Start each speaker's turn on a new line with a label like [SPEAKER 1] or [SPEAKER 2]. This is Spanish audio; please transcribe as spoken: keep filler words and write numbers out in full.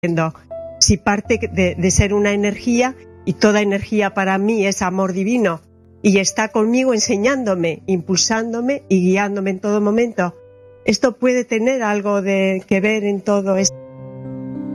[SPEAKER 1] diciendo, si parte de, de ser una energía, y toda energía para mí es amor divino, y está conmigo enseñándome, impulsándome y guiándome en todo momento, ¿esto puede tener algo de que ver en todo esto?